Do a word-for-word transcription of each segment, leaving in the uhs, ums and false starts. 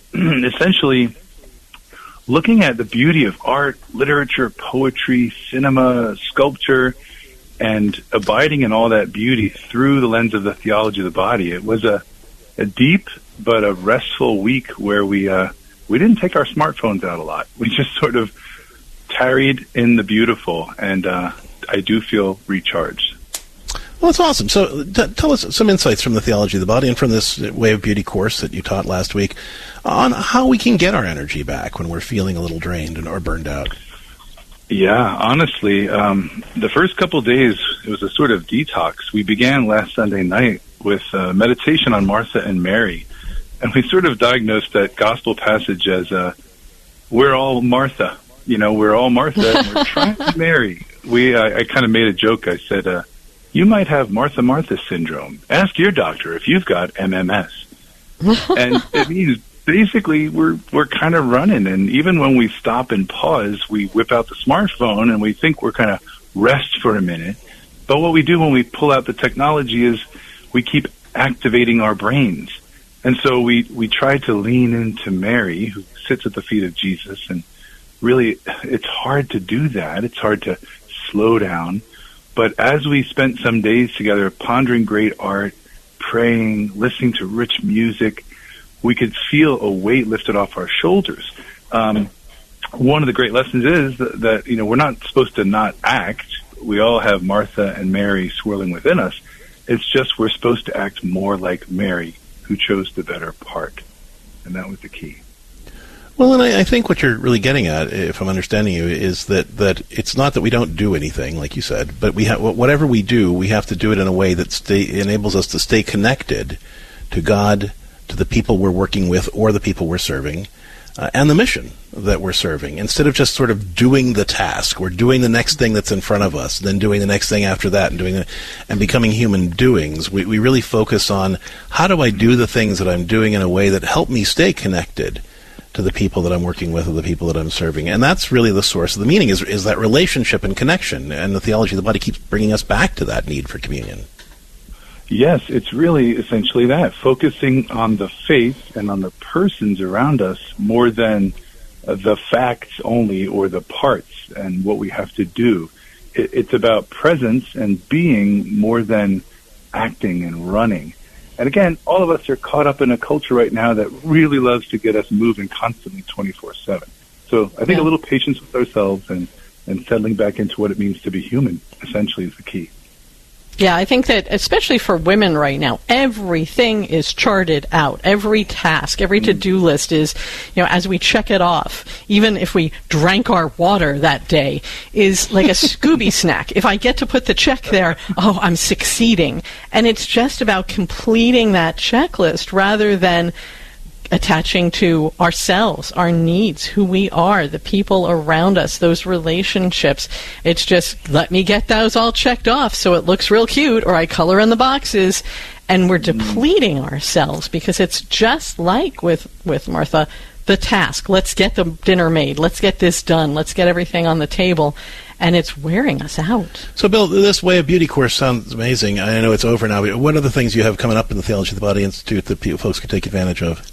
essentially looking at the beauty of art, literature, poetry, cinema, sculpture, and abiding in all that beauty through the lens of the theology of the body. It was a, a deep but a restful week where we uh, we didn't take our smartphones out a lot. We just sort of tarried in the beautiful, and uh, I do feel recharged. Well, that's awesome. So t- tell us some insights from the theology of the body and from this Way of Beauty course that you taught last week on how we can get our energy back when we're feeling a little drained and or burned out. Yeah, honestly, um, the first couple of days, it was a sort of detox. We began last Sunday night with uh, meditation on Martha and Mary, and we sort of diagnosed that gospel passage as uh, we're all Martha. You know, we're all Martha, and we're trying to Mary. We, I, I kind of made a joke. I said, uh, you might have Martha Martha syndrome. Ask your doctor if you've got M M S. And it means basically we're we're kind of running, and even when we stop and pause, we whip out the smartphone and we think we're kind of rest for a minute. But what we do when we pull out the technology is we keep activating our brains. And so we, we try to lean into Mary, who sits at the feet of Jesus, and really it's hard to do that. It's hard to slow down. But as we spent some days together pondering great art, praying, listening to rich music, we could feel a weight lifted off our shoulders. Um, one of the great lessons is that, that, you know, we're not supposed to not act. We all have Martha and Mary swirling within us. It's just we're supposed to act more like Mary, who chose the better part. And that was the key. Well, and I, I think what you're really getting at, if I'm understanding you, is that, that it's not that we don't do anything, like you said, but we have whatever we do, we have to do it in a way that stay, enables us to stay connected to God, to the people we're working with or the people we're serving, uh, and the mission that we're serving. Instead of just sort of doing the task, we're doing the next thing that's in front of us, then doing the next thing after that, and doing the, and becoming human doings. We, we really focus on how do I do the things that I'm doing in a way that help me stay connected to the people that I'm working with or the people that I'm serving. And that's really the source of the meaning, is, is that relationship and connection. And the theology of the body keeps bringing us back to that need for communion. Yes, it's really essentially that, focusing on the faith and on the persons around us more than uh, the facts only or the parts and what we have to do. It, it's about presence and being more than acting and running. And again, all of us are caught up in a culture right now that really loves to get us moving constantly twenty-four seven. So I think yeah. a little patience with ourselves and, and settling back into what it means to be human essentially is the key. Yeah, I think that especially for women right now, everything is charted out. Every task, every to-do list is, you know, as we check it off, even if we drank our water that day, is like a Scooby snack. If I get to put the check there, oh, I'm succeeding. And it's just about completing that checklist rather than attaching to ourselves, our needs, who we are, the people around us, those relationships. It's just, let me get those all checked off so it looks real cute, or I color in the boxes, and we're depleting ourselves, because it's just like with, with Martha, the task. Let's get the dinner made. Let's get this done. Let's get everything on the table. And it's wearing us out. So, Bill, this Way of Beauty course sounds amazing. I know it's over now, but what are the things you have coming up in the Theology of the Body Institute that people, folks can take advantage of?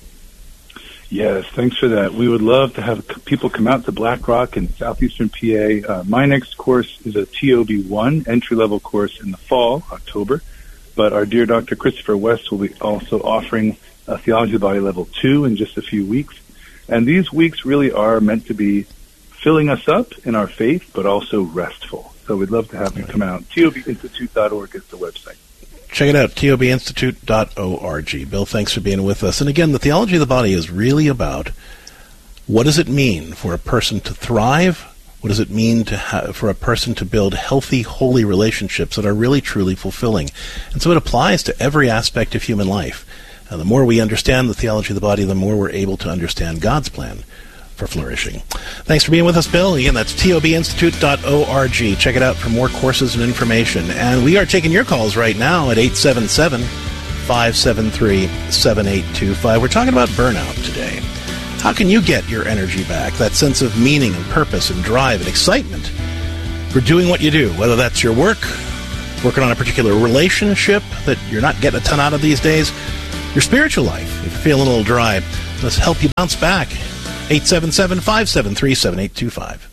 Yes, thanks for that. We would love to have people come out to Black Rock in southeastern P A. Uh, my next course is a T O B one entry-level course in the fall, October. But our dear Doctor Christopher West will be also offering a Theology of the Body Level two in just a few weeks. And these weeks really are meant to be filling us up in our faith, but also restful. So we'd love to have you come out. T O B institute dot org is the website. Check it out, T O B institute dot org. Bill, thanks for being with us. And again, the Theology of the Body is really about what does it mean for a person to thrive? What does it mean to ha- for a person to build healthy, holy relationships that are really, truly fulfilling? And so it applies to every aspect of human life. And the more we understand the theology of the body, the more we're able to understand God's plan for flourishing. Thanks for being with us, Bill. Again, that's T O B institute dot org. Check it out for more courses and information. And we are taking your calls right now at eight seven seven, five seven three, seven eight two five. We're talking about burnout today. How can you get your energy back, that sense of meaning and purpose and drive and excitement for doing what you do, whether that's your work, working on a particular relationship that you're not getting a ton out of these days, your spiritual life, if you're feeling a little dry. Let's help you bounce back. eight seven seven, five seven three, seven eight two five.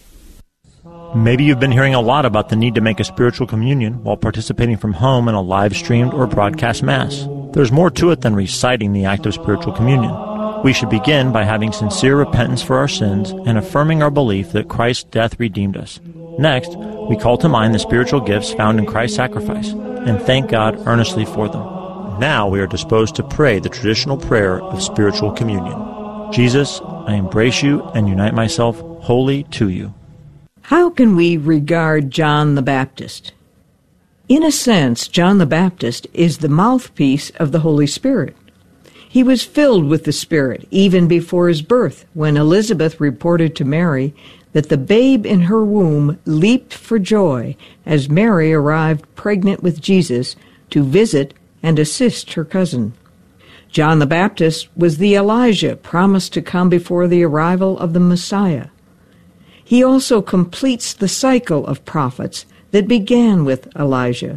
Maybe you've been hearing a lot about the need to make a spiritual communion while participating from home in a live-streamed or broadcast Mass. There's more to it than reciting the act of spiritual communion. We should begin by having sincere repentance for our sins and affirming our belief that Christ's death redeemed us. Next, we call to mind the spiritual gifts found in Christ's sacrifice and thank God earnestly for them. Now we are disposed to pray the traditional prayer of spiritual communion. Jesus, I embrace you and unite myself wholly to you. How can we regard John the Baptist? In a sense, John the Baptist is the mouthpiece of the Holy Spirit. He was filled with the Spirit even before his birth, when Elizabeth reported to Mary that the babe in her womb leaped for joy as Mary arrived pregnant with Jesus to visit and assist her cousin. John the Baptist was the Elijah promised to come before the arrival of the Messiah. He also completes the cycle of prophets that began with Elijah.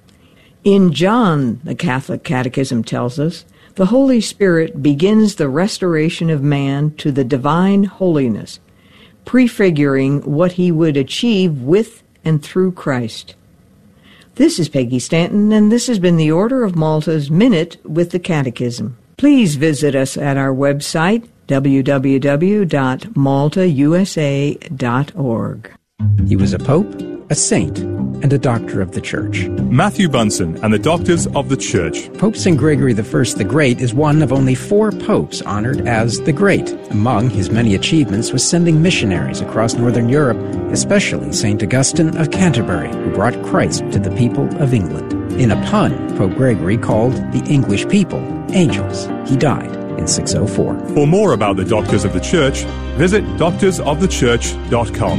In John, the Catholic Catechism tells us, the Holy Spirit begins the restoration of man to the divine holiness, prefiguring what he would achieve with and through Christ. This is Peggy Stanton, and this has been the Order of Malta's Minute with the Catechism. Please visit us at our website, w w w dot malta u s a dot org. He was a pope, a saint, and a doctor of the Church. Matthew Bunsen and the Doctors of the Church. Pope Saint Gregory the First the Great is one of only four popes honored as the Great. Among his many achievements was sending missionaries across northern Europe, especially Saint Augustine of Canterbury, who brought Christ to the people of England. In a pun, Pope Gregory called the English people angels. He died in six oh four. For more about the Doctors of the Church, visit doctors of the church dot com.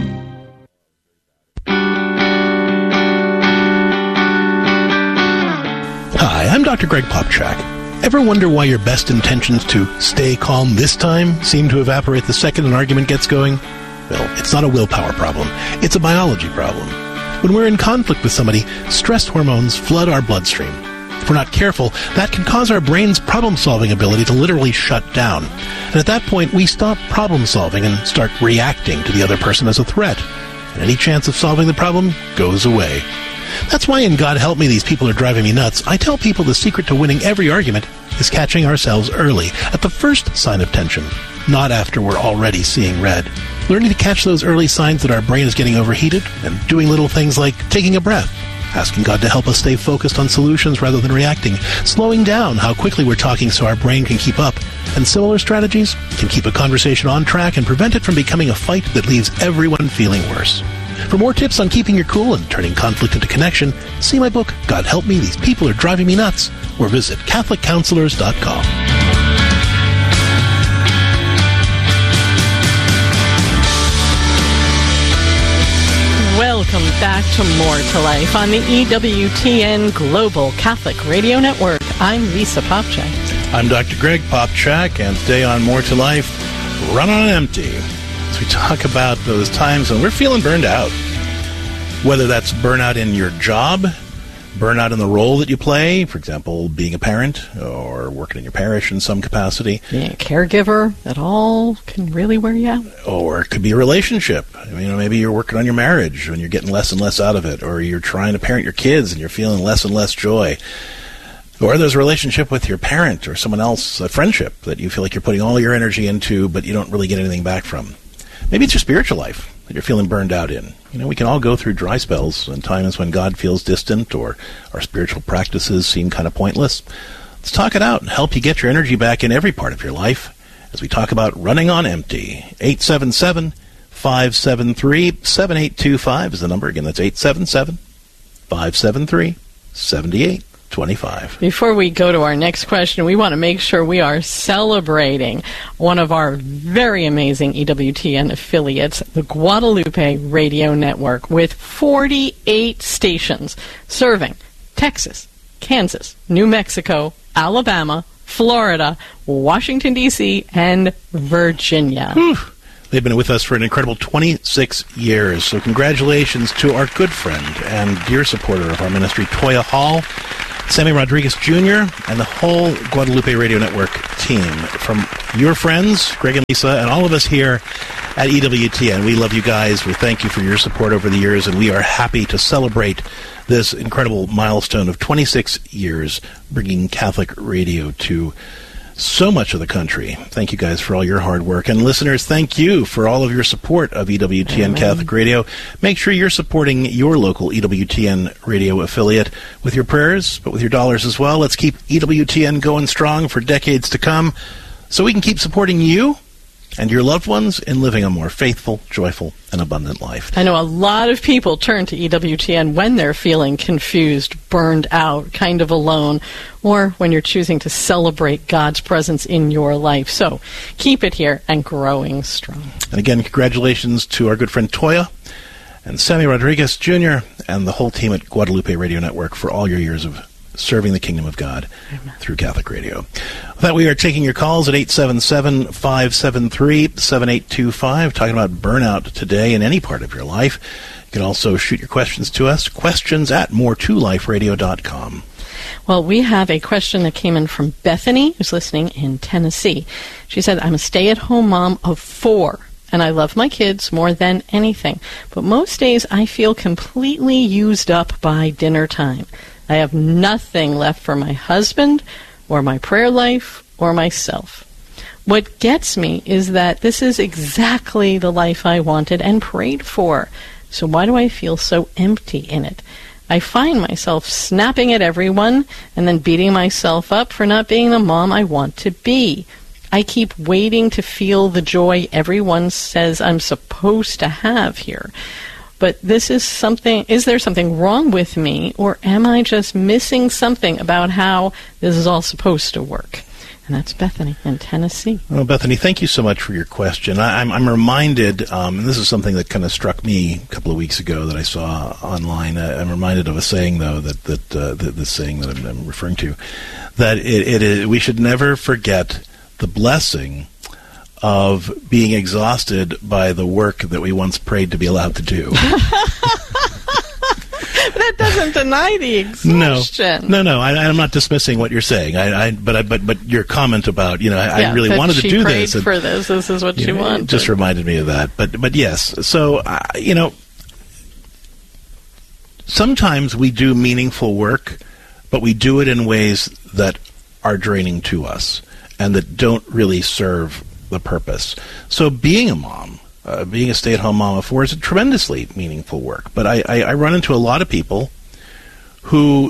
Hi, I'm Doctor Greg Popchak. Ever wonder why your best intentions to stay calm this time seem to evaporate the second an argument gets going? Well, it's not a willpower problem. It's a biology problem. When we're in conflict with somebody, stress hormones flood our bloodstream. If we're not careful, that can cause our brain's problem-solving ability to literally shut down. And at that point, we stop problem-solving and start reacting to the other person as a threat. And any chance of solving the problem goes away. That's why in God Help Me, These People Are Driving Me Nuts, I tell people the secret to winning every argument is catching ourselves early, at the first sign of tension, not after we're already seeing red. Learning to catch those early signs that our brain is getting overheated and doing little things like taking a breath, asking God to help us stay focused on solutions rather than reacting, slowing down how quickly we're talking so our brain can keep up, and similar strategies can keep a conversation on track and prevent it from becoming a fight that leaves everyone feeling worse. For more tips on keeping your cool and turning conflict into connection, see my book, God Help Me, These People Are Driving Me Nuts, or visit catholic counselors dot com. Welcome back to More to Life on the E W T N Global Catholic Radio Network. I'm Lisa Popchak. I'm Doctor Greg Popchak, and today on More to Life, Run on Empty. As we talk about those times when we're feeling burned out, whether that's burnout in your job, burnout in the role that you play, for example, being a parent or working in your parish in some capacity. Being a caregiver, that all can really wear you out. Or it could be a relationship. I mean, you know, maybe you're working on your marriage and you're getting less and less out of it, or you're trying to parent your kids and you're feeling less and less joy. Or there's a relationship with your parent or someone else, a friendship that you feel like you're putting all your energy into, but you don't really get anything back from. Maybe it's your spiritual life that you're feeling burned out in. You know, we can all go through dry spells and times when God feels distant or our spiritual practices seem kind of pointless. Let's talk it out and help you get your energy back in every part of your life as we talk about running on empty. eight seven seven, five seven three, seven eight two five is the number. Again, that's eight seven seven, five seven three, seven eight twenty-five. Before we go to our next question, we want to make sure we are celebrating one of our very amazing E W T N affiliates, the Guadalupe Radio Network, with forty-eight stations serving Texas, Kansas, New Mexico, Alabama, Florida, Washington, D C, and Virginia. Whew. They've been with us for an incredible twenty-six years. So congratulations to our good friend and dear supporter of our ministry, Toya Hall, Sammy Rodriguez Junior, and the whole Guadalupe Radio Network team. From your friends, Greg and Lisa, and all of us here at E W T N, we love you guys. We thank you for your support over the years, and we are happy to celebrate this incredible milestone of twenty-six years bringing Catholic radio to so much of the country. Thank you guys for all your hard work. And listeners, thank you for all of your support of E W T N Amen. Catholic Radio. Make sure you're supporting your local E W T N radio affiliate with your prayers, but with your dollars as well. Let's keep E W T N going strong for decades to come so we can keep supporting you and your loved ones in living a more faithful, joyful, and abundant life. I know a lot of people turn to E W T N when they're feeling confused, burned out, kind of alone, or when you're choosing to celebrate God's presence in your life. So keep it here and growing strong. And again, congratulations to our good friend Toya and Sammy Rodriguez Junior and the whole team at Guadalupe Radio Network for all your years of serving the kingdom of God Amen. Through Catholic radio. With that, we are taking your calls at eight seven seven, five seven three, seven eight two five, talking about burnout today in any part of your life. You can also shoot your questions to us, questions at more to life radio dot com. Well, we have a question that came in from Bethany, who's listening in Tennessee. She said, I'm a stay-at-home mom of four, and I love my kids more than anything. But most days I feel completely used up by dinner time. I have nothing left for my husband or my prayer life or myself. What gets me is that this is exactly the life I wanted and prayed for. So why do I feel so empty in it? I find myself snapping at everyone and then beating myself up for not being the mom I want to be. I keep waiting to feel the joy everyone says I'm supposed to have here. But this is something, is there something wrong with me, or am I just missing something about how this is all supposed to work? And that's Bethany in Tennessee. Well, Bethany, thank you so much for your question. I, I'm, I'm reminded, um, and this is something that kind of struck me a couple of weeks ago that I saw online. Uh, I'm reminded of a saying, though, that, that uh, the, the saying that I'm, I'm referring to, that it, it is, we should never forget the blessing of being exhausted by the work that we once prayed to be allowed to do. That doesn't deny the exhaustion. No, no, no. I, I'm not dismissing what you're saying. I, I but, I, but, but your comment about, you know, I, yeah, I really wanted to do this. She prayed for this. This is what she know, wanted. It just reminded me of that. But, but yes. So, uh, you know, sometimes we do meaningful work, but we do it in ways that are draining to us and that don't really serve the purpose. So being a mom, uh, being a stay-at-home mom of four is a tremendously meaningful work. But I, I, I run into a lot of people who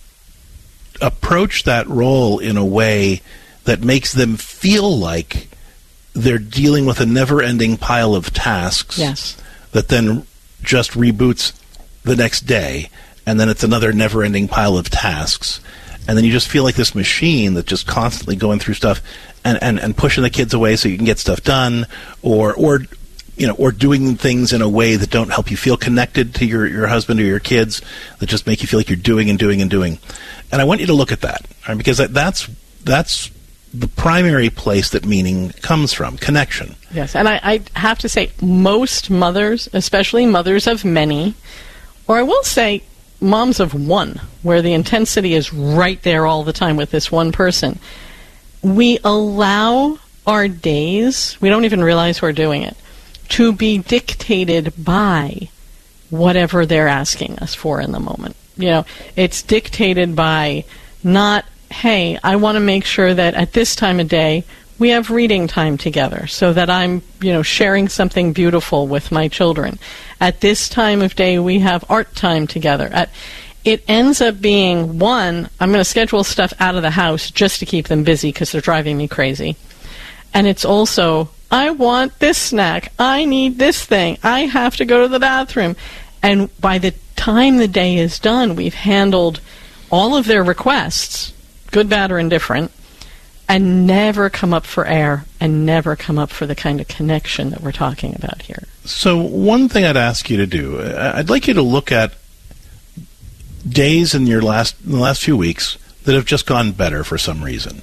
approach that role in a way that makes them feel like they're dealing with a never-ending pile of tasks yes. that then just reboots the next day, and then it's another never-ending pile of tasks. And then you just feel like this machine that's just constantly going through stuff and, and, and pushing the kids away so you can get stuff done, or or you know, or doing things in a way that don't help you feel connected to your, your husband or your kids, that just make you feel like you're doing and doing and doing. And I want you to look at that, right? Because that, that's that's the primary place that meaning comes from, connection. Yes, and I, I have to say, most mothers, especially mothers of many, or I will say moms of one, where the intensity is right there all the time with this one person, we allow our days, we don't even realize we're doing it, to be dictated by whatever they're asking us for in the moment. You know, it's dictated by not, hey, I want to make sure that at this time of day we have reading time together so that I'm, you know, sharing something beautiful with my children. At this time of day we have art time together. At, it ends up being, one, I'm going to schedule stuff out of the house just to keep them busy because they're driving me crazy. And it's also, I want this snack. I need this thing. I have to go to the bathroom. And by the time the day is done, we've handled all of their requests, good, bad, or indifferent, and never come up for air and never come up for the kind of connection that we're talking about here. So one thing I'd ask you to do, I'd like you to look at days in your last in the last few weeks that have just gone better for some reason.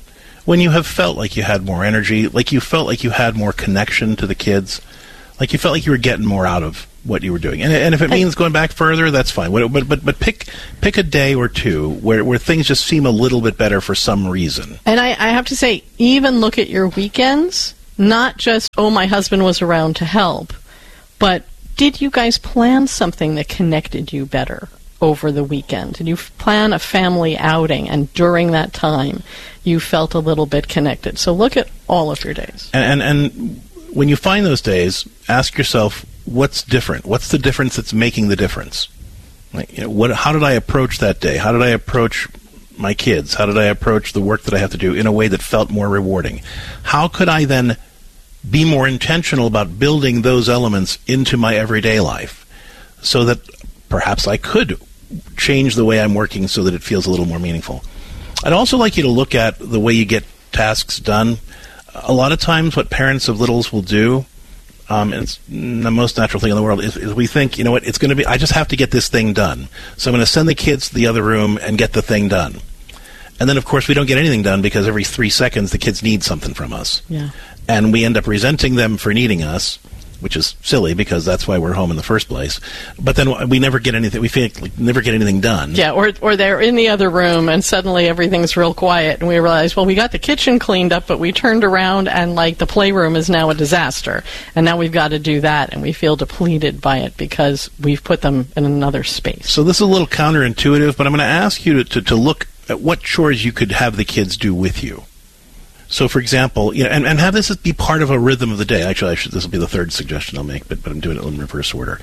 when you have felt like you had more energy, like you felt like you had more connection to the kids, like you felt like you were getting more out of what you were doing. And, and if it means going back further, that's fine. But but but pick pick a day or two where, where things just seem a little bit better for some reason. And I, I have to say, even look at your weekends, not just, oh, my husband was around to help, but did you guys plan something that connected you better over the weekend? Did you plan a family outing, and during that time you felt a little bit connected? So look at all of your days. And, and, and when you find those days, ask yourself, what's different? What's the difference that's making the difference? Like, you know, what? How did I approach that day? How did I approach my kids? How did I approach the work that I have to do in a way that felt more rewarding? How could I then be more intentional about building those elements into my everyday life so that perhaps I could change the way I'm working so that it feels a little more meaningful? I'd also like you to look at the way you get tasks done. A lot of times what parents of littles will do, um, and it's the most natural thing in the world, is, is we think, you know what, it's going to be, I just have to get this thing done. So I'm going to send the kids to the other room and get the thing done. And then, of course, we don't get anything done because every three seconds the kids need something from us. Yeah. And we end up resenting them for needing us, which is silly because that's why we're home in the first place. But then we never get anything. We feel like we never get anything done. Yeah, or or they're in the other room and suddenly everything's real quiet, and we realize, well, we got the kitchen cleaned up, but we turned around and like the playroom is now a disaster, and now we've got to do that, and we feel depleted by it because we've put them in another space. So this is a little counterintuitive, but I'm going to ask you to, to, to look at what chores you could have the kids do with you. So, for example, you know, and, and have this be part of a rhythm of the day. Actually, I should, this will be the third suggestion I'll make, but, but I'm doing it in reverse order.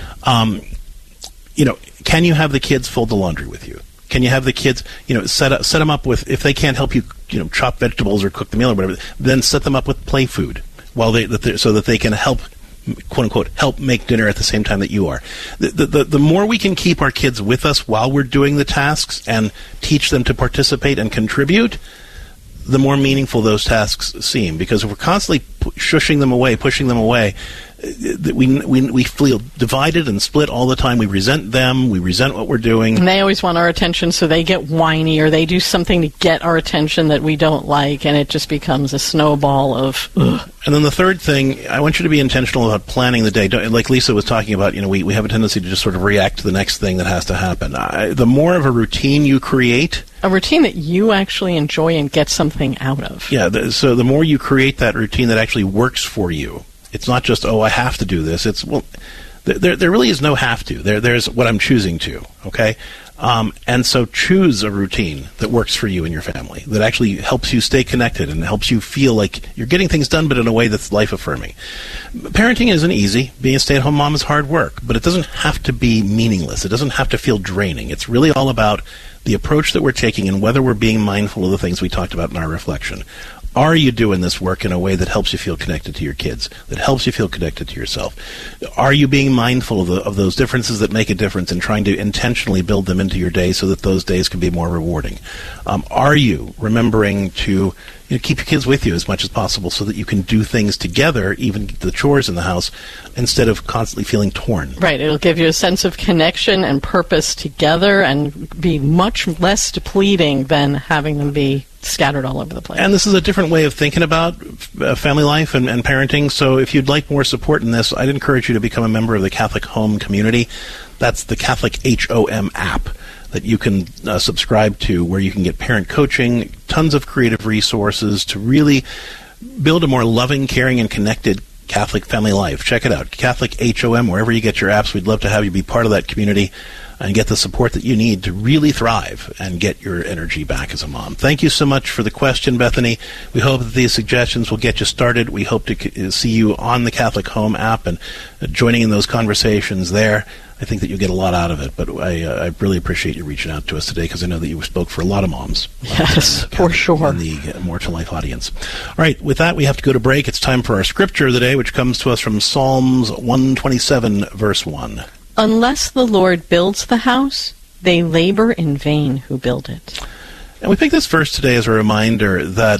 Um, you know, can you have the kids fold the laundry with you? Can you have the kids, you know, set up, set them up with, if they can't help you, you know, chop vegetables or cook the meal or whatever, then set them up with play food while they, that so that they can help, quote unquote, help make dinner at the same time that you are. The, the, the, the more we can keep our kids with us while we're doing the tasks and teach them to participate and contribute, the more meaningful those tasks seem. Because if we're constantly pu- shushing them away, pushing them away, uh, we, we we feel divided and split all the time. We resent them. We resent what we're doing. And they always want our attention, so they get whiny or they do something to get our attention that we don't like, and it just becomes a snowball of ugh. And then the third thing, I want you to be intentional about planning the day. Don't, like Lisa was talking about, you know, we, we have a tendency to just sort of react to the next thing that has to happen. I, the more of a routine you create, a routine that you actually enjoy and get something out of. Yeah, the, so the more you create that routine that actually works for you, it's not just, oh, I have to do this. It's, well, there there really is no have to. There There's what I'm choosing to, okay? Um, and so choose a routine that works for you and your family, that actually helps you stay connected and helps you feel like you're getting things done, but in a way that's life-affirming. Parenting isn't easy. Being a stay-at-home mom is hard work, but it doesn't have to be meaningless. It doesn't have to feel draining. It's really all about the approach that we're taking and whether we're being mindful of the things we talked about in our reflection. Are you doing this work in a way that helps you feel connected to your kids, that helps you feel connected to yourself? Are you being mindful of, the, of those differences that make a difference and trying to intentionally build them into your day so that those days can be more rewarding? Um, are you remembering to you know, keep your kids with you as much as possible so that you can do things together, even the chores in the house, instead of constantly feeling torn? Right. It'll give you a sense of connection and purpose together and be much less depleting than having them be scattered all over the place. And this is a different way of thinking about uh, family life and, and parenting. So if you'd like more support in this, I'd encourage you to become a member of the Catholic Home Community. That's the Catholic H O M app that you can uh, subscribe to, where you can get parent coaching, tons of creative resources to really build a more loving, caring, and connected Catholic family life. Check it out, Catholic H O M, wherever you get your apps. We'd love to have you be part of that community and get the support that you need to really thrive and get your energy back as a mom. Thank you so much for the question, Bethany. We hope that these suggestions will get you started. We hope to c- see you on the Catholic Home app and uh, joining in those conversations there. I think that you'll get a lot out of it, but I, uh, I really appreciate you reaching out to us today because I know that you spoke for a lot of moms. Yes, uh, for sure. In the uh, More to Life audience. All right, with that, we have to go to break. It's time for our scripture of the day, which comes to us from Psalms one twenty-seven, verse one. Unless the Lord builds the house, they labor in vain who build it. And we pick this verse today as a reminder that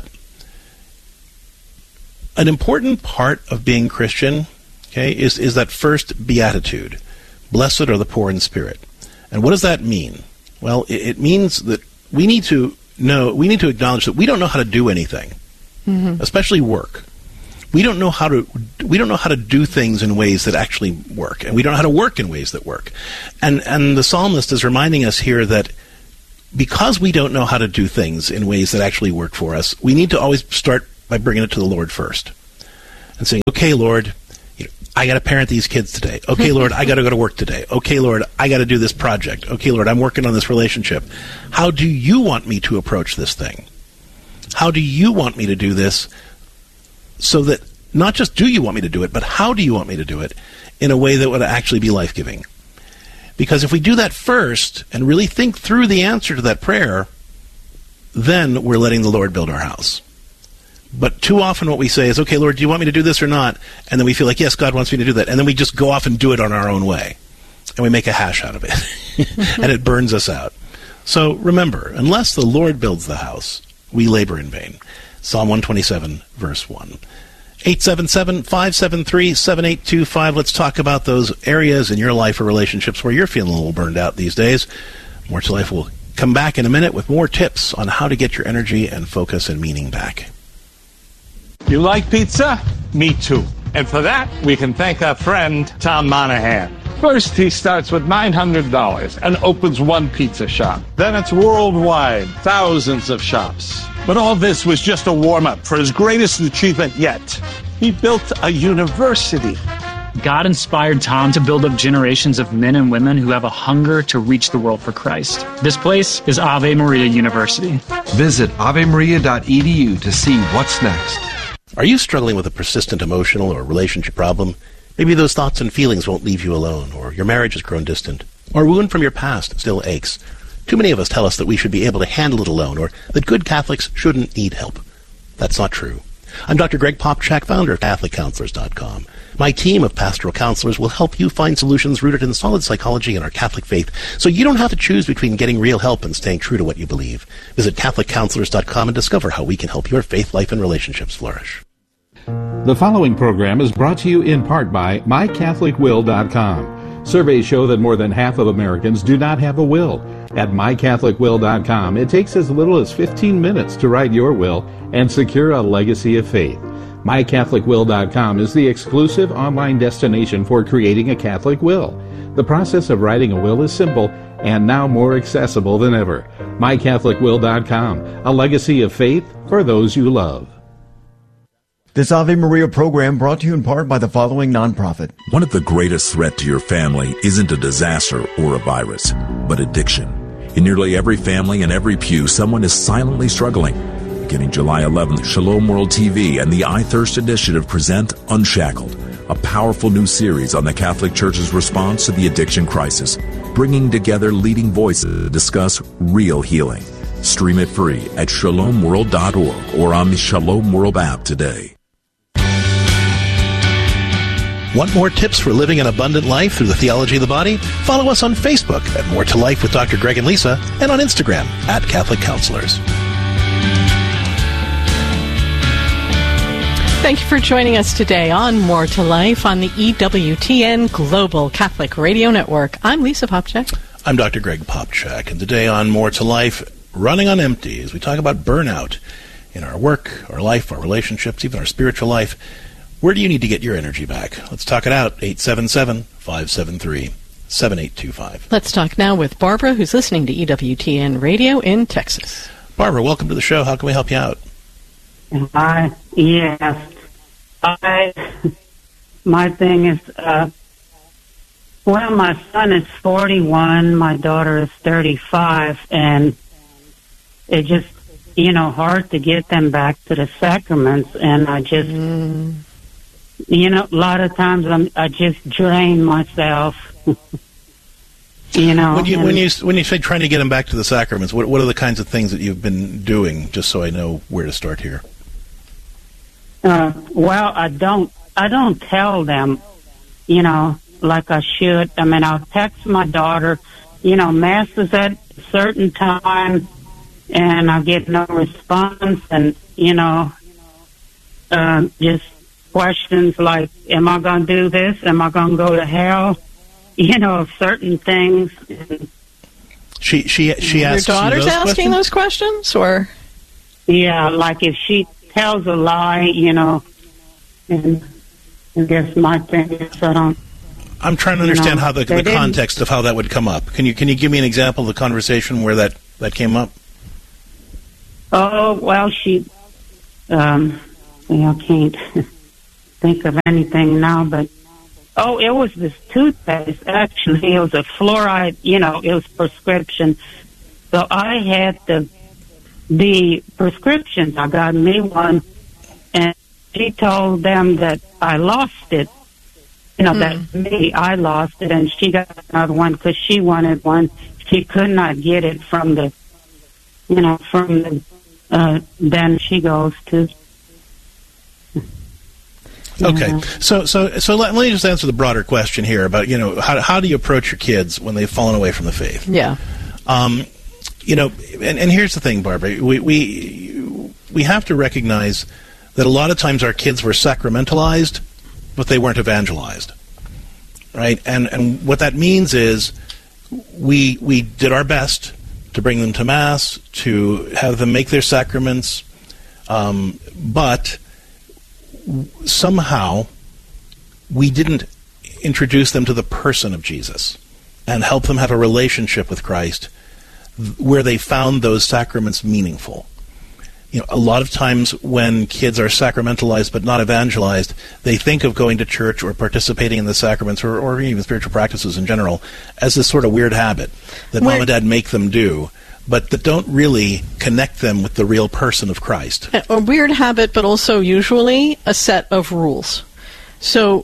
an important part of being Christian, okay, is, is that first beatitude. Blessed are the poor in spirit. And what does that mean? Well, it, it means that we need to know, we need to acknowledge that we don't know how to do anything, mm-hmm. especially work. We don't know how to we don't know how to do things in ways that actually work, and we don't know how to work in ways that work. And and the psalmist is reminding us here that because we don't know how to do things in ways that actually work for us, we need to always start by bringing it to the Lord first and saying, "Okay, Lord, you know, I got to parent these kids today. Okay, Lord, I got to go to work today. Okay, Lord, I got to do this project. Okay, Lord, I'm working on this relationship. How do you want me to approach this thing? How do you want me to do this?" So that not just do you want me to do it, but how do you want me to do it in a way that would actually be life-giving? Because if we do that first and really think through the answer to that prayer, then we're letting the Lord build our house. But too often what we say is, okay, Lord, do you want me to do this or not? And then we feel like, yes, God wants me to do that. And then we just go off and do it on our own way. And we make a hash out of it. And it burns us out. So remember, unless the Lord builds the house, we labor in vain. Psalm one twenty-seven, verse one. eight seven seven, five seven three, seven eight two five. Let's talk about those areas in your life or relationships where you're feeling a little burned out these days. More to Life will come back in a minute with more tips on how to get your energy and focus and meaning back. You like pizza? Me too. And for that, we can thank our friend Tom Monahan. First, he starts with nine hundred dollars and opens one pizza shop. Then it's worldwide, thousands of shops. But all this was just a warm-up for his greatest achievement yet. He built a university. God inspired Tom to build up generations of men and women who have a hunger to reach the world for Christ. This place is Ave Maria University. Visit ave maria dot e d u to see what's next. Are you struggling with a persistent emotional or relationship problem? Maybe those thoughts and feelings won't leave you alone, or your marriage has grown distant, or a wound from your past still aches. Too many of us tell us that we should be able to handle it alone, or that good Catholics shouldn't need help. That's not true. I'm Doctor Greg Popchak, founder of Catholic Counselors dot com. My team of pastoral counselors will help you find solutions rooted in solid psychology and our Catholic faith, so you don't have to choose between getting real help and staying true to what you believe. Visit Catholic Counselors dot com and discover how we can help your faith life and relationships flourish. The following program is brought to you in part by my catholic will dot com. Surveys show that more than half of Americans do not have a will. At my catholic will dot com, it takes as little as fifteen minutes to write your will and secure a legacy of faith. my catholic will dot com is the exclusive online destination for creating a Catholic will. The process of writing a will is simple and now more accessible than ever. my catholic will dot com, a legacy of faith for those you love. This Ave Maria program brought to you in part by the following nonprofit. One of the greatest threats to your family isn't a disaster or a virus, but addiction. In nearly every family and every pew, someone is silently struggling. Beginning July eleventh, Shalom World T V and the I Thirst Initiative present Unshackled, a powerful new series on the Catholic Church's response to the addiction crisis, bringing together leading voices to discuss real healing. Stream it free at shalom world dot org or on the Shalom World app today. Want more tips for living an abundant life through the theology of the body? Follow us on Facebook at More to Life with Doctor Greg and Lisa, and on Instagram at Catholic Counselors. Thank you for joining us today on More to Life on the E W T N Global Catholic Radio Network. I'm Lisa Popchak. I'm Doctor Greg Popchak, and today on More to Life, running on empty, as we talk about burnout in our work, our life, our relationships, even our spiritual life. Where do you need to get your energy back? Let's talk it out. eight seven seven, five seven three, seven eight two five. Let's talk now with Barbara, who's listening to E W T N Radio in Texas. Barbara, welcome to the show. How can we help you out? Hi. Yes. I, my thing is, uh, well, my son is forty-one, my daughter is thirty-five, and it just, you know, hard to get them back to the sacraments, and I just... Mm. You know, a lot of times I'm, I just drain myself. you know, when you when you when you say trying to get them back to the sacraments, what what are the kinds of things that you've been doing? Just so I know where to start here. Uh, well, I don't I don't tell them, you know, like I should. I mean, I'll text my daughter, you know, mass is at a certain time, and I get no response, and you know, uh, just. Questions like, am I going to do this? Am I going to go to hell? You know, certain things. She she she Your asks daughter's you those asking questions? those questions, or Yeah, like if she tells a lie, you know, and I guess my thing is I don't. I'm trying to understand know, how the, they the didn't- context of how that would come up. Can you can you give me an example of the conversation where that, that came up? Oh, well, she, um, well, I can't think of anything now, but, oh, it was this toothpaste, actually. It was a fluoride, you know, it was prescription. So I had the, the prescriptions. I got me one, and she told them that I lost it. You know, that's me. I lost it, and she got another one because she wanted one. She could not get it from the, you know, from the, uh, then she goes to. Okay, Yeah. so so so let, let me just answer the broader question here about, you know, how how do you approach your kids when they've fallen away from the faith? yeah, Um, you know, and, and here's the thing, Barbara. We we we have to recognize that a lot of times our kids were sacramentalized, but they weren't evangelized, right? And and what that means is we we did our best to bring them to Mass, to have them make their sacraments, um, but somehow we didn't introduce them to the person of Jesus and help them have a relationship with Christ where they found those sacraments meaningful. You know, a lot of times when kids are sacramentalized but not evangelized, they think of going to church or participating in the sacraments or, or even spiritual practices in general as this sort of weird habit that Where- mom and dad make them do, but that don't really connect them with the real person of Christ. a weird habit, but also usually a set of rules. So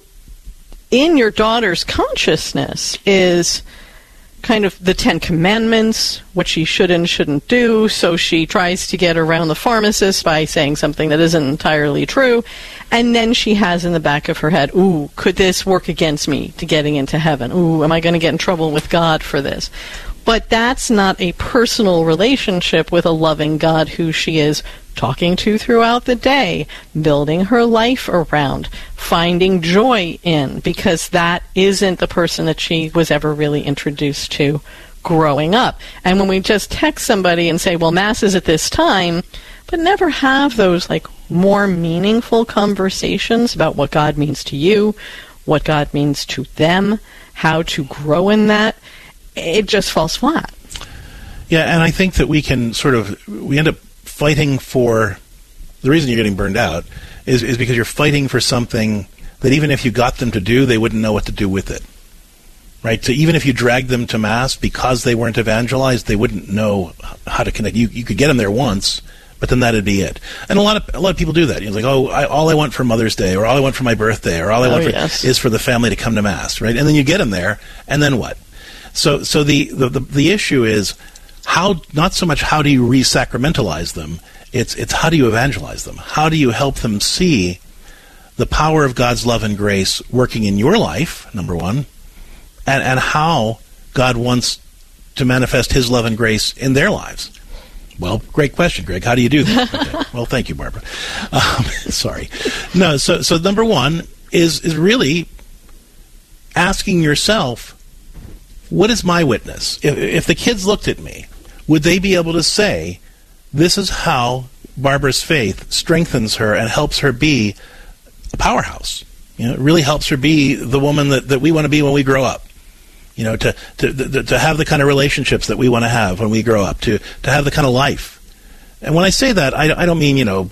in your daughter's consciousness is kind of the Ten Commandments, what she should and shouldn't do, so she tries to get around the pharmacist by saying something that isn't entirely true, and then she has in the back of her head, ooh, could this work against me to getting into heaven? Ooh, am I going to get in trouble with God for this? But that's not a personal relationship with a loving God who she is talking to throughout the day, building her life around, finding joy in, because that isn't the person that she was ever really introduced to growing up. And when we just text somebody and say, well, Mass is at this time, but never have those like more meaningful conversations about what God means to you, what God means to them, how to grow in that, it just falls flat. Yeah, and I think that we can sort of, we end up fighting for, the reason you're getting burned out is, is because you're fighting for something that even if you got them to do, they wouldn't know what to do with it. Right? So even if you dragged them to Mass because they weren't evangelized, they wouldn't know how to connect. You, you could get them there once, but then that'd be it. And a lot of a lot of people do that. You know, like, oh, I, all I want for Mother's Day, or all I want for my birthday, or all I Oh, want for, yes. is for the family to come to Mass, right? And then you get them there, and then what? So, so the, the, the, the issue is how, not so much how do you re-sacramentalize them, it's, it's how do you evangelize them? How do you help them see the power of God's love and grace working in your life, number one, and, and how God wants to manifest His love and grace in their lives? Well, great question, Greg. How do you do that? Okay. Well, thank you, Barbara. Um, sorry. No, so, so number one is, is really asking yourself, what is my witness? If, if the kids looked at me, would they be able to say, this is how Barbara's faith strengthens her and helps her be a powerhouse? You know, it really helps her be the woman that, that we want to be when we grow up. You know, to, to, to, to have the kind of relationships that we want to have when we grow up, to, to have the kind of life. And when I say that, I, I don't mean, you know,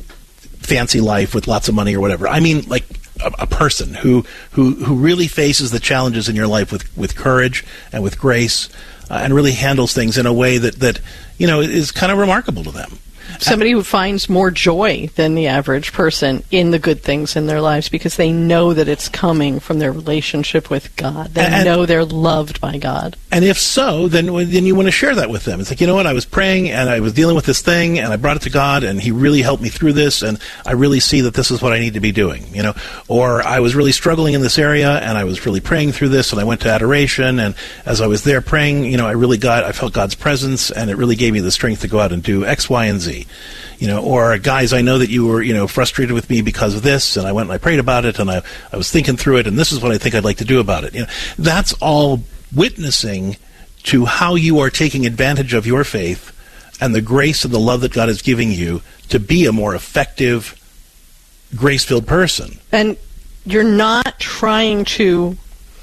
fancy life with lots of money or whatever. I mean, like, a, a person who, who who really faces the challenges in your life with, with courage and with grace, uh, and really handles things in a way that, that you know, is kind of remarkable to them. Somebody who finds more joy than the average person in the good things in their lives because they know that it's coming from their relationship with God. They And- know they're loved by God. And if so, then then you want to share that with them. It's like, you know what, I was praying and I was dealing with this thing and I brought it to God and He really helped me through this and I really see that this is what I need to be doing, you know. Or I was really struggling in this area and I was really praying through this and I went to adoration and as I was there praying, you know, I really got, I felt God's presence and it really gave me the strength to go out and do X, Y, and Z. You know, or guys, I know that you were, you know, frustrated with me because of this, and I went and I prayed about it, and I, I was thinking through it, and this is what I think I'd like to do about it. You know, that's all witnessing to how you are taking advantage of your faith and the grace and the love that God is giving you to be a more effective, grace-filled person. And you're not trying to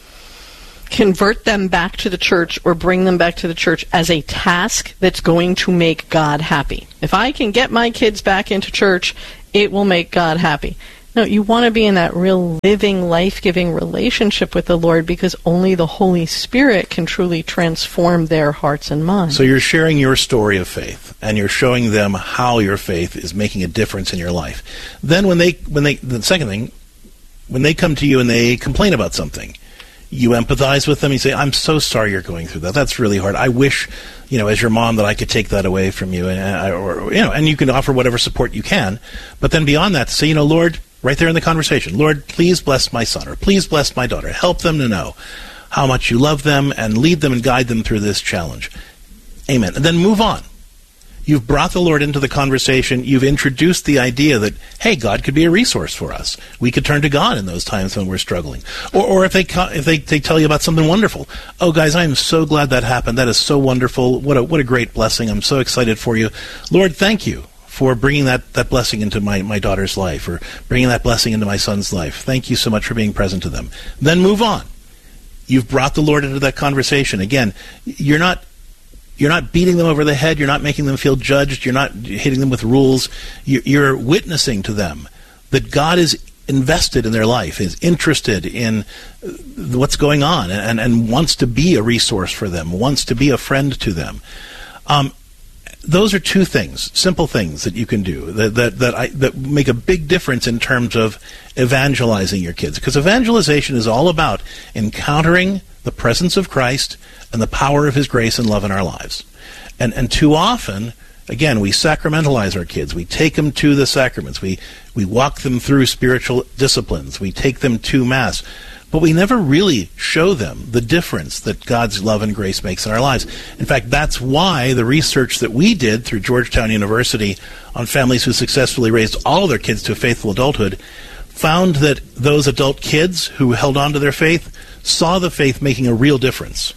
convert them back to the church or bring them back to the church as a task that's going to make God happy. If I can get my kids back into church, it will make God happy. No, you want to be in that real living, life-giving relationship with the Lord, because only the Holy Spirit can truly transform their hearts and minds. So you're sharing your story of faith, and you're showing them how your faith is making a difference in your life. Then when they, when they, the second thing, when they come to you and they complain about something, you empathize with them. You say, I'm so sorry you're going through that. That's really hard. I wish, you know, as your mom, that I could take that away from you. And, I, or, you know, and you can offer whatever support you can. But then beyond that, say, you know, Lord, right there in the conversation, Lord, please bless my son, or please bless my daughter. Help them to know how much you love them and lead them and guide them through this challenge. Amen. And then move on. You've brought the Lord into the conversation. You've introduced the idea that, hey, God could be a resource for us. We could turn to God in those times when we're struggling. Or, or if they if they, they tell you about something wonderful. Oh, guys, I am so glad that happened. That is so wonderful. What a what a great blessing. I'm so excited for you. Lord, thank you for bringing that, that blessing into my, my daughter's life, or bringing that blessing into my son's life. Thank you so much for being present to them. Then move on. You've brought the Lord into that conversation. Again, you're not You're not beating them over the head. You're not making them feel judged. You're not hitting them with rules. You're witnessing to them that God is invested in their life, is interested in what's going on, and, and wants to be a resource for them, wants to be a friend to them. Um, those are two things, simple things that you can do that that that, I, that make a big difference in terms of evangelizing your kids. Because evangelization is all about encountering the presence of Christ and the power of His grace and love in our lives. And and too often, again, we sacramentalize our kids. We take them to the sacraments. We, we walk them through spiritual disciplines. We take them to Mass. But we never really show them the difference that God's love and grace makes in our lives. In fact, that's why the research that we did through Georgetown University on families who successfully raised all of their kids to faithful adulthood found that those adult kids who held on to their faith saw the faith making a real difference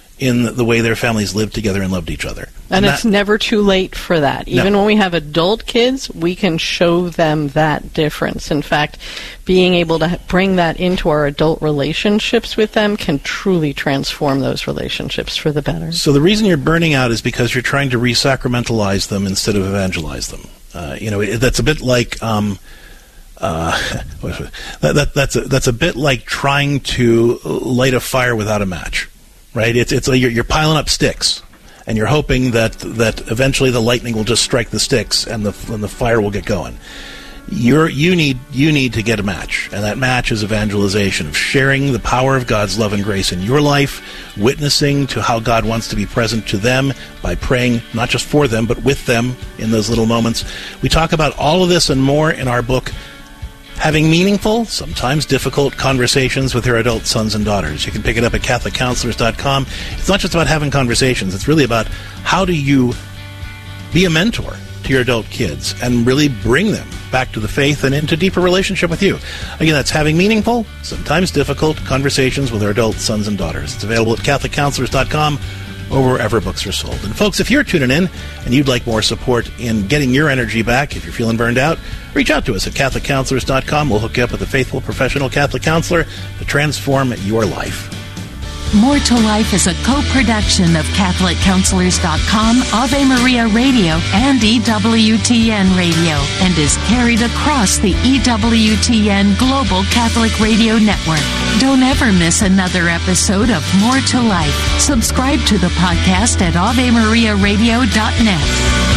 in the way their families lived together and loved each other. And, and it's that, never too late for that. Even no. when we have adult kids, we can show them that difference. In fact, being able to bring that into our adult relationships with them can truly transform those relationships for the better. So the reason you're burning out is because you're trying to re-sacramentalize them instead of evangelize them. Uh, you know, it, that's a bit like... Um, Uh, that, that, that's a, that's a bit like trying to light a fire without a match, right? It's it's like you're, you're piling up sticks, and you're hoping that that eventually the lightning will just strike the sticks and the and the fire will get going. You're you need you need to get a match, and that match is evangelization, of sharing the power of God's love and grace in your life, witnessing to how God wants to be present to them by praying not just for them but with them in those little moments. We talk about all of this and more in our book, Having Meaningful, Sometimes Difficult Conversations with Your Adult Sons and Daughters. You can pick it up at Catholic Counselors dot com. It's not just about having conversations. It's really about how do you be a mentor to your adult kids and really bring them back to the faith and into deeper relationship with you. Again, that's Having Meaningful, Sometimes Difficult Conversations with Your Adult Sons and Daughters. It's available at Catholic Counselors dot com or wherever books are sold. And folks, if you're tuning in and you'd like more support in getting your energy back, if you're feeling burned out, reach out to us at Catholic Counselors dot com. We'll hook you up with a faithful professional Catholic counselor to transform your life. More to Life is a co-production of Catholic Counselors dot com, Ave Maria Radio, and E W T N Radio, and is carried across the E W T N Global Catholic Radio Network. Don't ever miss another episode of More to Life. Subscribe to the podcast at Ave Maria Radio dot net.